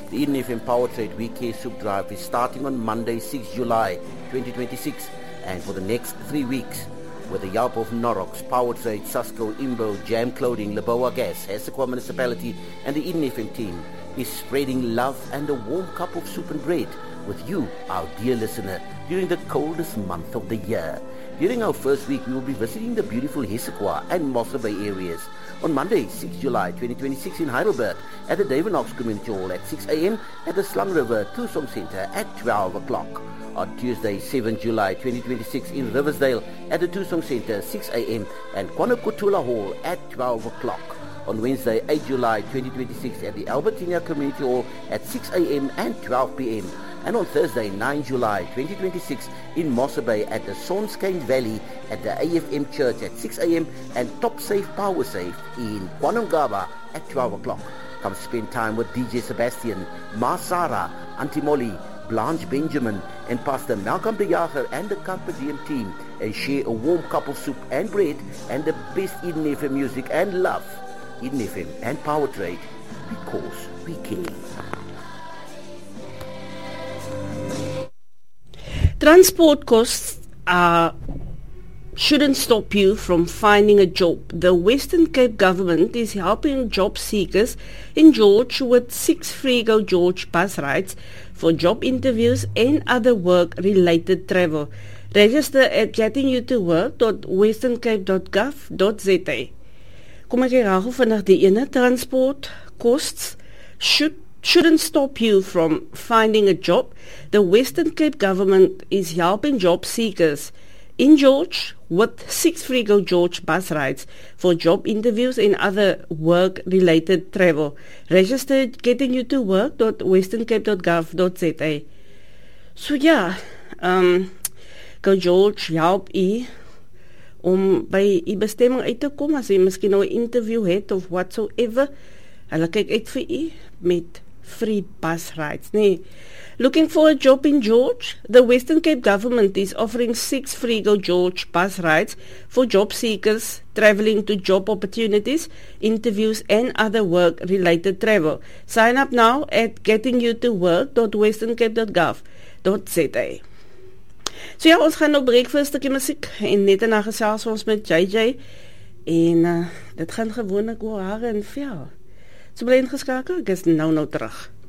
The Eden FM Power Trade Week Care Soup Drive is starting on Monday, 6 July 2026, and for the next 3 weeks, with the help of Norox, Power Trade, Susco, Imbo, Jam Clothing, Laboa Gas, Hessequa Municipality, and the Eden FM team is spreading love and a warm cup of soup and bread with you, our dear listener, during the coldest month of the year. During our first week, we will be visiting the beautiful Hessequa and Mossa Bay areas. On Monday, 6 July 2026 in Heidelberg at the Davenox Community Hall at 6 a.m. at the Slung River Tucson Center at 12 o'clock. On Tuesday, 7 July 2026 in Riversdale at the Tucson Center 6 a.m. and Quanakutula Hall at 12 o'clock. On Wednesday, 8 July 2026 at the Albertina Community Hall at 6 a.m. and 12 p.m. And on Thursday, 9 July 2026 in Mossa Bay at the Sonskane Valley at the AFM Church at 6 a.m. and Top Safe Power Safe in Kwanangaba at 12 o'clock. Come spend time with DJ Sebastian, Ma Sarah, Auntie Molly, Blanche Benjamin and Pastor Malcolm de Jager and the Carpe Diem team and share a warm cup of soup and bread and the best Eden FM music and love. Eden FM and Power Trade, because we care. Transport costs shouldn't stop you from finding a job. The Western Cape government is helping job seekers in George with 6 free Go George bus rides for job interviews and other work-related travel. Register at gettingyoutowork.westerncape.gov.za. Kom ek herhaal vandag die ene, transport costs shouldn't stop you from finding a job. The Western Cape government is helping job seekers in George with 6 free Go George bus rides for job interviews and other work-related travel. Register at gettingyoutowork.westerncape.gov.za. So ja, Go George help u om by u bestemming uit te kom as jy miskien nou 'n interview het of whatsoever. Hulle kyk uit vir u met free bus rides, nee. Looking for a job in George? The Western Cape government is offering 6 free Go George bus rides for job seekers traveling to job opportunities, interviews and other work-related travel. Sign up now at gettingyoutowork.westerncape.gov.za. So ja, ons gaan nou breek vir 'n stukkie musiek en net daarna gesels ons met JJ en dit gaan gewoonlik oor hare en vel. So bly ingeskakel, ek is nou terug.